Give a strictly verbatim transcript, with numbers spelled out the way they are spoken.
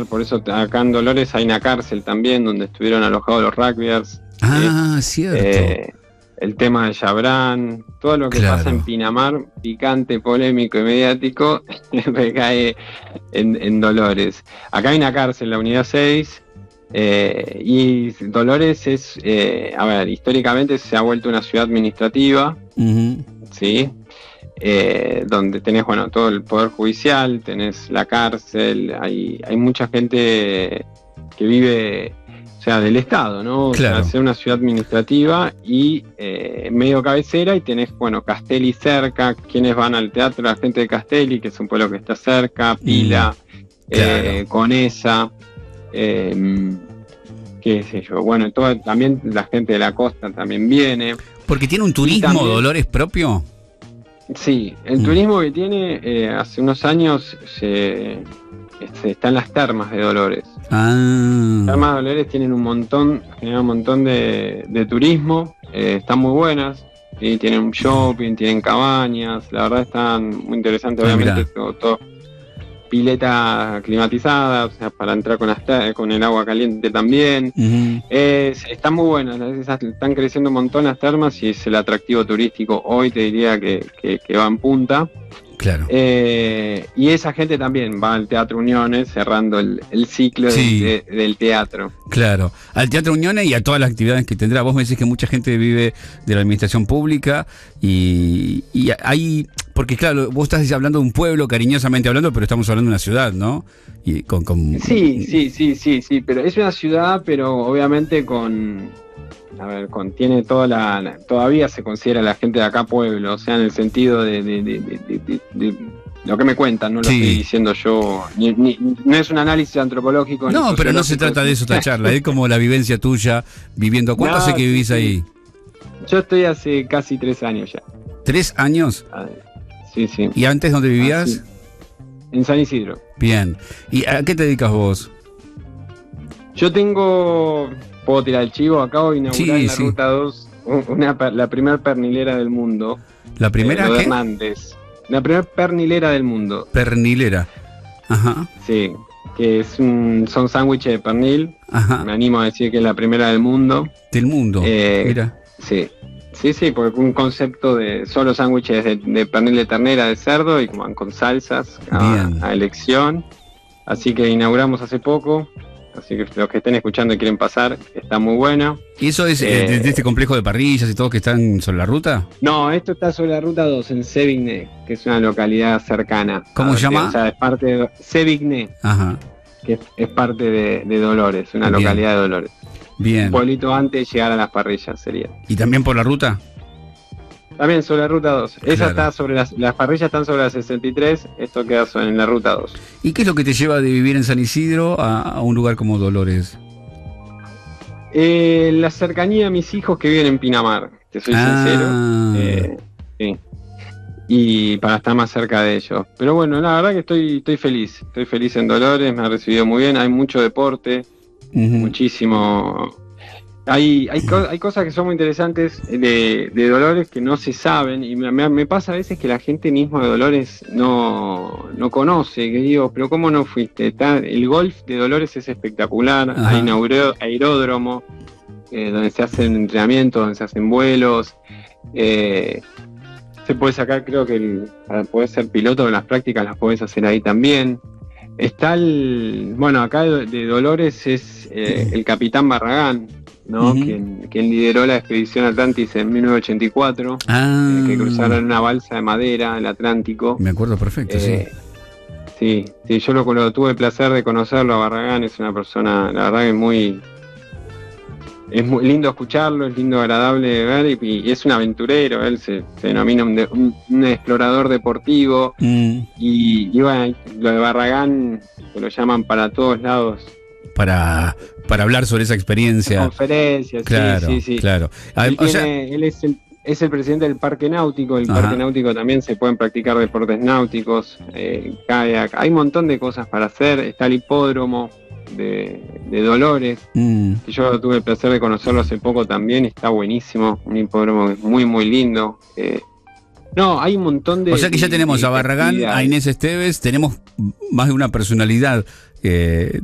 Pinamar, por eso acá en Dolores hay una cárcel también donde estuvieron alojados los rugbyers. Ah, ¿sí? cierto. Eh, el tema de Yabrán, todo lo que Claro. pasa en Pinamar, picante, polémico y mediático, recae en, en Dolores. Acá hay una cárcel, la unidad seis, eh, y Dolores es, eh, a ver, históricamente se ha vuelto una ciudad administrativa, Uh-huh. ¿sí? Eh, donde tenés, bueno, todo el poder judicial, tenés la cárcel, hay, hay mucha gente que vive, o sea, del Estado, ¿no? Claro. O sea, ser una ciudad administrativa y eh, medio cabecera, y tenés, bueno, Castelli cerca, quienes van al teatro, la gente de Castelli, que es un pueblo que está cerca, Pila, Mm, claro. eh, Conesa, eh, qué sé yo, bueno, todo, también la gente de la costa también viene. Porque tiene un turismo, también- Dolores, propio. Sí, el Mm. turismo que tiene, eh, hace unos años se, se- está en las termas de Dolores. Las Ah, termas de Dolores tienen un montón, generan un montón de, de turismo, eh, están muy buenas, ¿sí? Tienen un shopping, tienen cabañas, la verdad están muy interesantes, Ah, obviamente mirá. todo, todo pileta climatizada, o sea, para entrar con, las ter- con el agua caliente también. ujú. Es, están muy buenas, esas están creciendo un montón las termas y es el atractivo turístico hoy, te diría que, que, que va en punta. Claro. Eh, y esa gente también va al Teatro Uniones cerrando el, el ciclo Sí. de- de- del teatro. Claro, al Teatro Uniones y a todas las actividades que tendrá. Vos me decís que mucha gente vive de la administración pública y, y hay, porque claro, vos estás hablando de un pueblo, cariñosamente hablando, pero estamos hablando de una ciudad, ¿no? Y con, con- Sí, sí, sí, sí, sí, pero es una ciudad, pero obviamente con, a ver, contiene toda la, la- todavía se considera la gente de acá pueblo, o sea, en el sentido de, de- de- de- de- de- de lo que me cuentan, no lo Sí. estoy diciendo yo, ni, ni- no es un análisis antropológico. ni No, pero no se sociológico, trata de eso esta charla, es como la vivencia tuya viviendo. ¿Cuánto No, hace que sí, vivís sí. ahí? Yo estoy hace casi tres años ya. ¿Tres años? Ah, sí, sí. ¿Y antes dónde vivías? Ah, sí. En San Isidro. Bien. ¿Y a qué te dedicas vos? Yo tengo, puedo tirar el chivo, acabo de inaugurar Sí, en la sí. ruta dos una, per- la primer pernilera del mundo. ¿La primera eh, lo de qué? Hernández. La primer pernilera del mundo, Pernilera. Ajá, sí. Que es un, son sándwiches de pernil. Me ajá. animo a decir que es la primera del mundo. Del mundo. Eh, Mira. Sí. Sí, sí, porque un concepto de solo sándwiches de, de pernil de ternera, de cerdo y como con salsas a, Bien. a elección. Así que inauguramos hace poco. Así que los que estén escuchando y quieren pasar, está muy bueno. ¿Y eso es eh, Eh, de, de este complejo de parrillas y todo que están sobre la ruta? No, esto está sobre la ruta dos, en Sevigné, que es una localidad cercana. ¿Cómo a- se llama? O sea, es parte de Sevigné, Ajá. que es, es parte de, de Dolores, una Bien. localidad de Dolores. Bien. Un pueblito antes de llegar a las parrillas sería. ¿Y también por la ruta? También sobre la ruta dos. Esa Claro. está sobre las, las parrillas están sobre la sesenta y tres, esto queda so- en la ruta dos. ¿Y qué es lo que te lleva de vivir en San Isidro a, a un lugar como Dolores? Eh, la cercanía a mis hijos que viven en Pinamar, te soy Ah. sincero. Eh, sí. Y para estar más cerca de ellos. Pero bueno, la verdad que estoy, estoy feliz. Estoy feliz en Dolores, me ha recibido muy bien. Hay mucho deporte, Ujú. muchísimo. Hay, hay, co- hay cosas que son muy interesantes de, de Dolores que no se saben. Y me, me- me pasa a veces que la gente misma de Dolores no, no conoce. Que digo, pero ¿cómo no fuiste? Está- el golf de Dolores es espectacular. Ajá. Hay un aero- aeródromo eh, donde se hacen entrenamientos, donde se hacen vuelos. Eh, se puede sacar, creo que el- para poder ser piloto, las prácticas las podés hacer ahí también. Está el, bueno, acá de, de Dolores es eh, el capitán Barragán, ¿no? Ujú. quien, quien lideró la expedición Atlantis en mil novecientos ochenta y cuatro, Ah, eh, que cruzaron en una balsa de madera el Atlántico. me acuerdo perfecto, Eh, sí, sí, yo lo, lo tuve el placer de conocerlo a Barragán, es una persona, la verdad que muy, es muy lindo escucharlo, es lindo, agradable de ver y, y es un aventurero, él se, se denomina un, de- un- un explorador deportivo sí. Mm, y, y bueno, lo de Barragán, que lo llaman para todos lados, para, para hablar sobre esa experiencia. conferencias, Claro, sí, sí, sí. claro. Ah, Él, o sea, tiene- él es el es el presidente del Parque Náutico. El Ajá. Parque Náutico también se pueden practicar deportes náuticos, eh, kayak. Hay un montón de cosas para hacer. Está el hipódromo de, de Dolores, mm, que yo tuve el placer de conocerlo hace poco también. Está buenísimo. Un hipódromo que es muy, muy lindo. Eh, no, hay un montón de. o sea que ya de- tenemos de a Barragán, actividades. a Inés Esteves, tenemos más de una personalidad eh,